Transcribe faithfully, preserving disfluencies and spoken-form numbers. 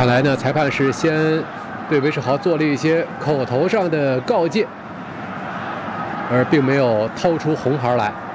看来呢，裁判是先对韦世豪做了一些口头上的告诫，而并没有掏出红牌来。